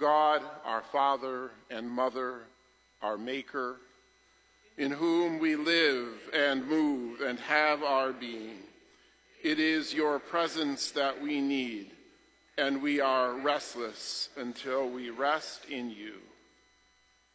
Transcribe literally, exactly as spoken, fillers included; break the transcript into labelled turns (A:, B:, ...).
A: God, our Father and Mother, our Maker, in whom we live and move and have our being. It is your presence that we need, and we are restless until we rest in you.